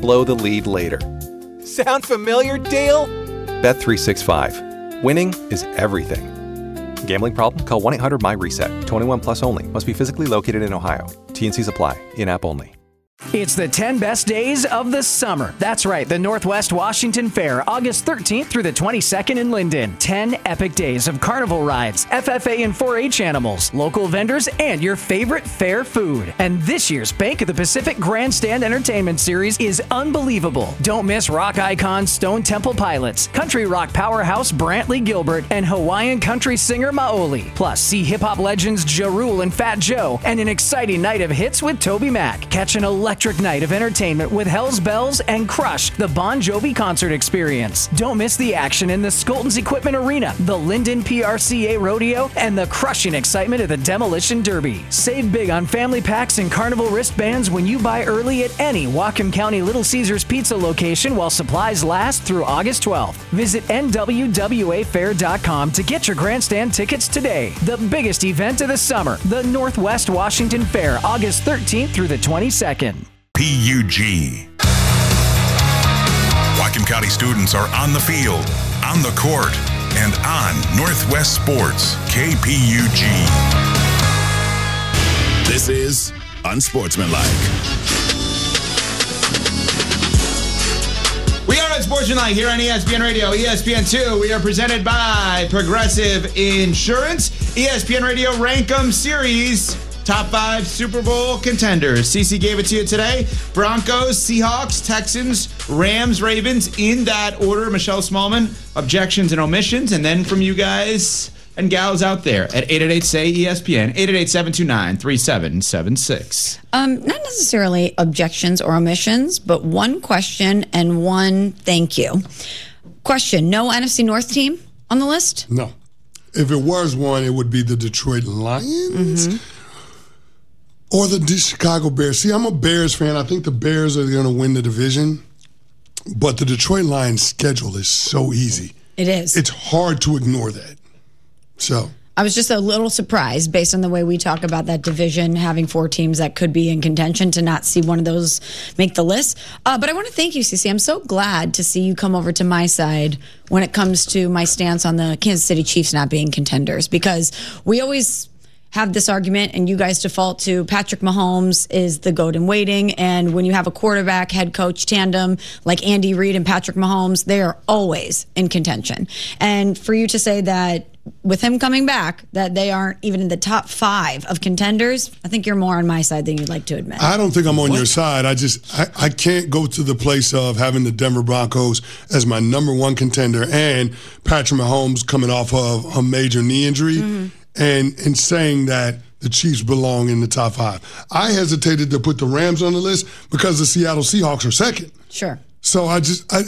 blow the lead later. Sound familiar, Dale? Bet365. Winning is everything. Gambling problem? Call 1-800-MY-RESET. 21 plus only. Must be physically located in Ohio. T&Cs apply. In-app only. It's the 10 best days of the summer. That's right, the Northwest Washington Fair, August 13th through the 22nd in Linden. 10 epic days of carnival rides, FFA and 4-H animals, local vendors, and your favorite fair food. And this year's Bank of the Pacific Grandstand Entertainment Series is unbelievable. Don't miss rock icons Stone Temple Pilots, country rock powerhouse Brantley Gilbert, and Hawaiian country singer Maoli. Plus, see hip-hop legends Ja Rule and Fat Joe, and an exciting night of hits with Toby Mac. Catch an electric night of entertainment with Hell's Bells and Crush, the Bon Jovi concert experience. Don't miss the action in the Skoltons Equipment Arena, the Linden PRCA Rodeo, and the crushing excitement of the Demolition Derby. Save big on family packs and carnival wristbands when you buy early at any Whatcom County Little Caesars Pizza location while supplies last through August 12th. Visit nwwafair.com to get your grandstand tickets today. The biggest event of the summer, the Northwest Washington Fair, August 13th through the 22nd. PUG. Whatcom County students are on the field, on the court, and on Northwest Sports, KPUG. This is Unsportsmanlike. We are Unsportsmanlike here on ESPN Radio, ESPN2. We are presented by Progressive Insurance. ESPN Radio Rank 'em Series. Top 5 Super Bowl contenders. CeCe gave it to you today. Broncos, Seahawks, Texans, Rams, Ravens, in that order. Michelle Smallman, objections and omissions. And then from you guys and gals out there at 888-SAY-ESPN, 888-729-3776. Not necessarily objections or omissions, but one question and one thank you. Question, no NFC North team on the list? No. If it was one, it would be the Detroit Lions. Mm-hmm. Or the Chicago Bears. See, I'm a Bears fan. I think the Bears are going to win the division. But the Detroit Lions schedule is so easy. It is. It's hard to ignore that. So I was just a little surprised based on the way we talk about that division, having 4 teams that could be in contention, to not see one of those make the list. But I want to thank you, CeCe. I'm so glad to see you come over to my side when it comes to my stance on the Kansas City Chiefs not being contenders, because we always have this argument, and you guys default to Patrick Mahomes is the GOAT in waiting. And when you have a quarterback head coach tandem like Andy Reid and Patrick Mahomes, they are always in contention. And for you to say that with him coming back, that they aren't even in the top 5 of contenders, I think you're more on my side than you'd like to admit. I don't think I'm on your side. I can't go to the place of having the Denver Broncos as my number 1 contender and Patrick Mahomes coming off of a major knee injury. Mm-hmm. And saying that the Chiefs belong in the top 5. I hesitated to put the Rams on the list because the Seattle Seahawks are second. Sure. So I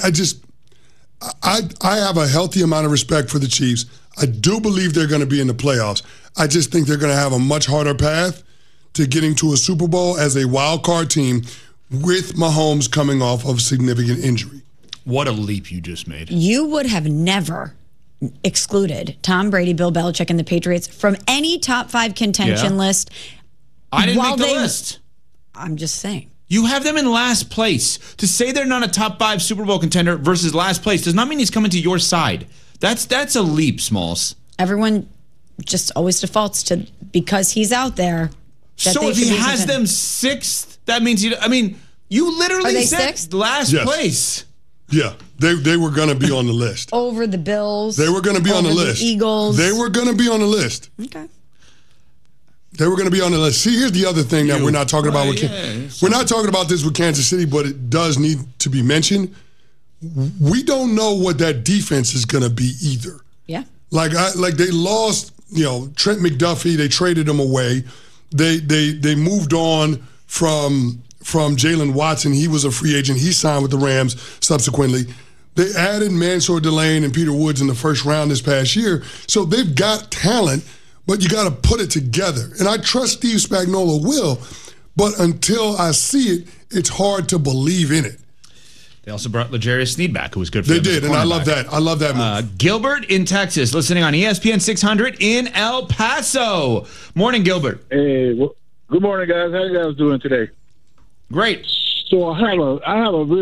have a healthy amount of respect for the Chiefs. I do believe they're going to be in the playoffs. I just think they're going to have a much harder path to getting to a Super Bowl as a wild card team with Mahomes coming off of significant injury. What a leap you just made. You would have never excluded Tom Brady, Bill Belichick, and the Patriots from any top 5 contention list. I didn't make the list. I'm just saying. You have them in last place. To say they're not a top 5 Super Bowl contender versus last place does not mean he's coming to your side. That's a leap, Smalls. Everyone just always defaults to because he's out there. So if he has them 6th, that means you literally said 6th? Last place. Yeah, they were going to be on the list. Over the Bills. They were going to be on the list. Eagles. They were going to be on the list. Okay. They were going to be on the list. See, here's the other thing that we're not talking about. We're not talking about this with Kansas City, but it does need to be mentioned. We don't know what that defense is going to be either. Yeah. Like they lost, Trent McDuffie. They traded him away. They moved on from Jalen Watson. He was a free agent. He signed with the Rams subsequently. They added Mansour Delane and Peter Woods in the first round this past year. So they've got talent, but you got to put it together. And I trust Steve Spagnuolo will, but until I see it, it's hard to believe in it. They also brought L'Jarius Sneed back, who was good for them. They did, and I love that. I love that move. Gilbert in Texas, listening on ESPN 600 in El Paso. Morning, Gilbert. Hey, good morning, guys. How you guys doing today? Great. So I have a really